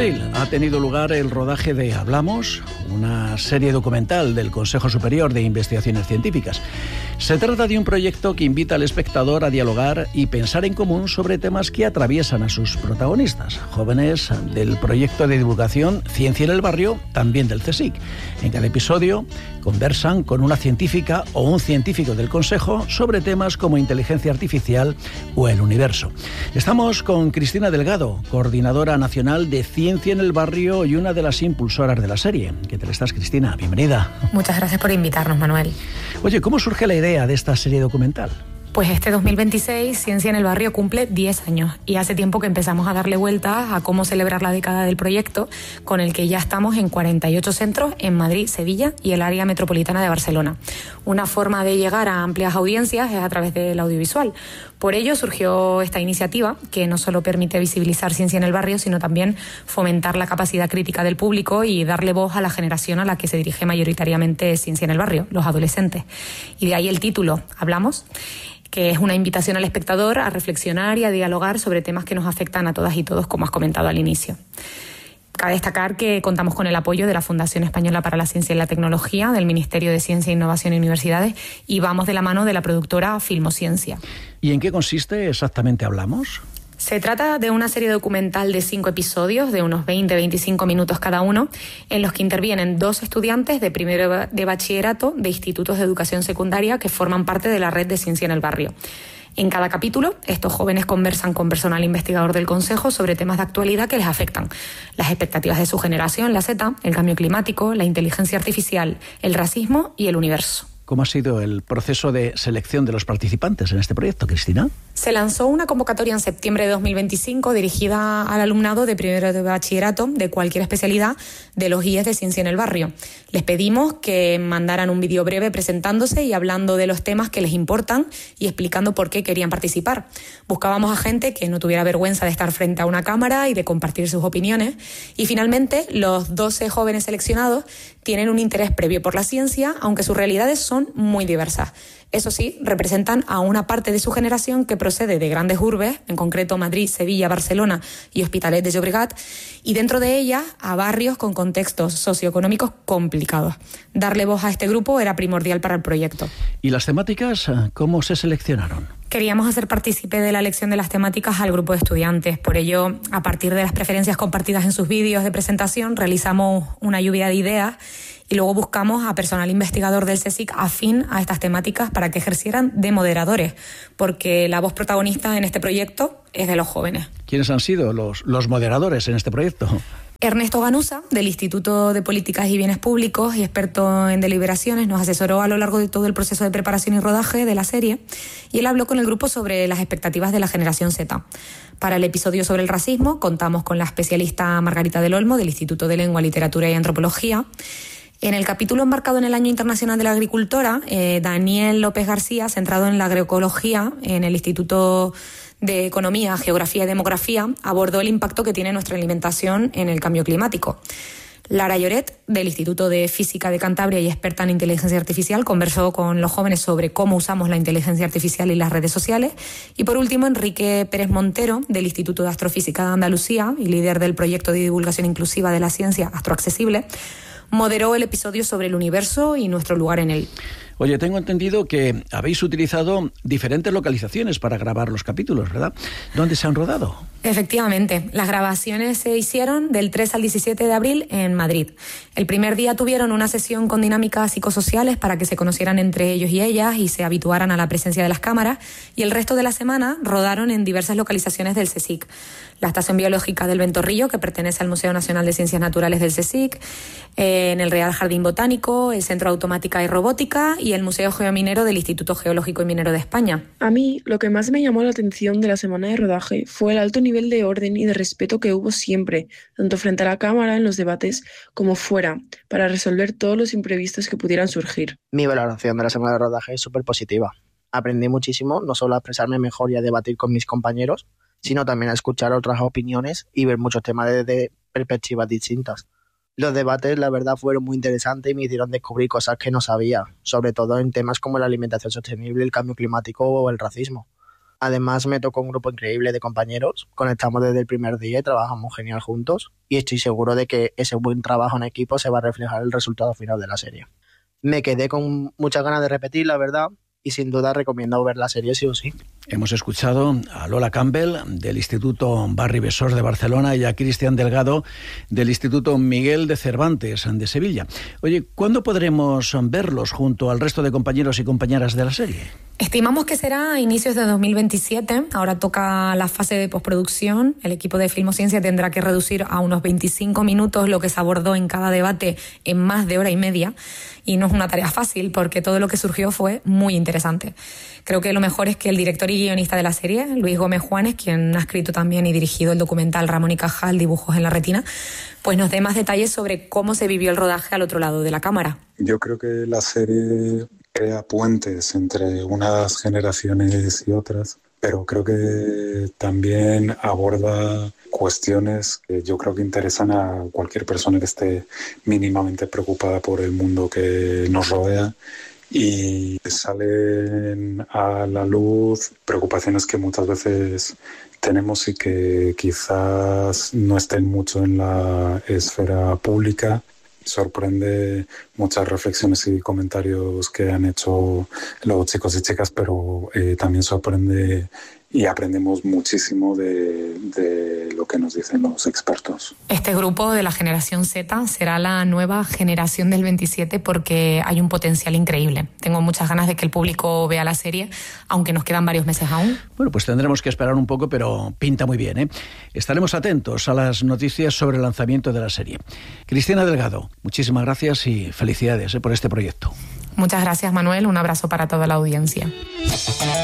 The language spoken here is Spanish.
abril ha tenido lugar el rodaje de Hablamos, una serie documental del Consejo Superior de Investigaciones Científicas. Se trata de un proyecto que invita al espectador a dialogar y pensar en común sobre temas que atraviesan a sus protagonistas, jóvenes del proyecto de divulgación Ciencia en el Barrio, también del CSIC. En cada episodio conversan con una científica o un científico del Consejo sobre temas como inteligencia artificial o el universo. Estamos con Cristina Delgado, coordinadora nacional de Ciencia en el Barrio y una de las impulsoras de la serie. ¿Qué tal estás, Cristina? Bienvenida. Muchas gracias por invitarnos, Manuel. Oye, ¿cómo surge la idea de esta serie documental? Pues este 2026 Ciencia en el Barrio cumple 10 años y hace tiempo que empezamos a darle vueltas a cómo celebrar la década del proyecto, con el que ya estamos en 48 centros en Madrid, Sevilla y el área metropolitana de Barcelona. Una forma de llegar a amplias audiencias es a través del audiovisual. Por ello surgió esta iniciativa que no solo permite visibilizar Ciencia en el Barrio, sino también fomentar la capacidad crítica del público y darle voz a la generación a la que se dirige mayoritariamente Ciencia en el Barrio, los adolescentes. Y de ahí el título, Hablamos, que es una invitación al espectador a reflexionar y a dialogar sobre temas que nos afectan a todas y todos, como has comentado al inicio. Cabe destacar que contamos con el apoyo de la Fundación Española para la Ciencia y la Tecnología, del Ministerio de Ciencia, Innovación y Universidades, y vamos de la mano de la productora Filmociencia. ¿Y en qué consiste exactamente Hablamos? Se trata de una serie documental de 5 episodios de unos 20-25 minutos cada uno, en los que intervienen 2 estudiantes de primero de bachillerato de institutos de educación secundaria que forman parte de la red de Ciencia en el Barrio. En cada capítulo, estos jóvenes conversan con personal investigador del Consejo sobre temas de actualidad que les afectan: las expectativas de su generación, la Z, el cambio climático, la inteligencia artificial, el racismo y el universo. ¿Cómo ha sido el proceso de selección de los participantes en este proyecto, Cristina? Se lanzó una convocatoria en septiembre de 2025 dirigida al alumnado de primero de bachillerato de cualquier especialidad de los IES de Ciencia en el Barrio. Les pedimos que mandaran un vídeo breve presentándose y hablando de los temas que les importan y explicando por qué querían participar. Buscábamos a gente que no tuviera vergüenza de estar frente a una cámara y de compartir sus opiniones. Y finalmente, los 12 jóvenes seleccionados tienen un interés previo por la ciencia, aunque sus realidades son muy diversas. Eso sí, representan a una parte de su generación que procede de grandes urbes, en concreto Madrid, Sevilla, Barcelona y Hospitalet de Llobregat, y dentro de ellas a barrios con contextos socioeconómicos complicados. Darle voz a este grupo era primordial para el proyecto. ¿Y las temáticas cómo se seleccionaron? Queríamos hacer partícipe de la elección de las temáticas al grupo de estudiantes. Por ello, a partir de las preferencias compartidas en sus vídeos de presentación, realizamos una lluvia de ideas y luego buscamos a personal investigador del CSIC afín a estas temáticas para que ejercieran de moderadores, porque la voz protagonista en este proyecto es de los jóvenes. ¿Quiénes han sido los moderadores en este proyecto? Ernesto Ganusa, del Instituto de Políticas y Bienes Públicos y experto en deliberaciones, nos asesoró a lo largo de todo el proceso de preparación y rodaje de la serie, y él habló con el grupo sobre las expectativas de la generación Z. Para el episodio sobre el racismo contamos con la especialista Margarita del Olmo, del Instituto de Lengua, Literatura y Antropología. En el capítulo enmarcado en el Año Internacional de la Agricultora, Daniel López García, centrado en la agroecología en el Instituto de Economía, Geografía y Demografía, abordó el impacto que tiene nuestra alimentación en el cambio climático. Lara Lloret, del Instituto de Física de Cantabria y experta en inteligencia artificial, conversó con los jóvenes sobre cómo usamos la inteligencia artificial y las redes sociales. Y por último, Enrique Pérez Montero, del Instituto de Astrofísica de Andalucía y líder del proyecto de divulgación inclusiva de la ciencia Astroaccesible, moderó el episodio sobre el universo y nuestro lugar en él. Oye, tengo entendido que habéis utilizado diferentes localizaciones para grabar los capítulos, ¿verdad? ¿Dónde se han rodado? Efectivamente, las grabaciones se hicieron del 3 al 17 de abril en Madrid. El primer día tuvieron una sesión con dinámicas psicosociales para que se conocieran entre ellos y ellas y se habituaran a la presencia de las cámaras, y el resto de la semana rodaron en diversas localizaciones del CSIC. La Estación Biológica del Ventorrillo, que pertenece al Museo Nacional de Ciencias Naturales del CSIC, en el Real Jardín Botánico, el Centro de Automática y Robótica y el Museo Geominero del Instituto Geológico y Minero de España. A mí, lo que más me llamó la atención de la semana de rodaje fue el alto nivel de orden y de respeto que hubo siempre, tanto frente a la cámara, en los debates, como fuera, para resolver todos los imprevistos que pudieran surgir. Mi valoración de la semana de rodaje es súper positiva. Aprendí muchísimo, no solo a expresarme mejor y a debatir con mis compañeros, sino también a escuchar otras opiniones y ver muchos temas desde perspectivas distintas. Los debates, la verdad, fueron muy interesantes y me hicieron descubrir cosas que no sabía, sobre todo en temas como la alimentación sostenible, el cambio climático o el racismo. Además, me tocó un grupo increíble de compañeros, conectamos desde el primer día y trabajamos genial juntos, y estoy seguro de que ese buen trabajo en equipo se va a reflejar en el resultado final de la serie. Me quedé con muchas ganas de repetir, la verdad, y sin duda recomiendo ver la serie sí o sí. Hemos escuchado a Lola Campbell del Instituto Barri Besós de Barcelona y a Cristian Delgado del Instituto Miguel de Cervantes de Sevilla. Oye, ¿cuándo podremos verlos junto al resto de compañeros y compañeras de la serie? Estimamos que será a inicios de 2027. Ahora toca la fase de postproducción. El equipo de Filmociencia tendrá que reducir a unos 25 minutos lo que se abordó en cada debate en más de hora y media. Y no es una tarea fácil porque todo lo que surgió fue muy interesante. Creo que lo mejor es que el director y guionista de la serie, Luis Gómez Juanes, quien ha escrito también y dirigido el documental Ramón y Cajal, Dibujos en la retina, pues nos dé más detalles sobre cómo se vivió el rodaje al otro lado de la cámara. Yo creo que la serie crea puentes entre unas generaciones y otras, pero creo que también aborda cuestiones que yo creo que interesan a cualquier persona que esté mínimamente preocupada por el mundo que nos rodea, y salen a la luz preocupaciones que muchas veces tenemos y que quizás no estén mucho en la esfera pública. Sorprende muchas reflexiones y comentarios que han hecho los chicos y chicas, pero también sorprende y aprendemos muchísimo de lo que nos dicen los expertos. Este grupo de la generación Z será la nueva generación del 27 porque hay un potencial increíble. Tengo muchas ganas de que el público vea la serie, aunque nos quedan varios meses aún. Bueno, pues tendremos que esperar un poco, pero pinta muy bien, ¿eh? Estaremos atentos a las noticias sobre el lanzamiento de la serie. Cristina Delgado, muchísimas gracias y felicidades por este proyecto. Muchas gracias, Manuel. Un abrazo para toda la audiencia.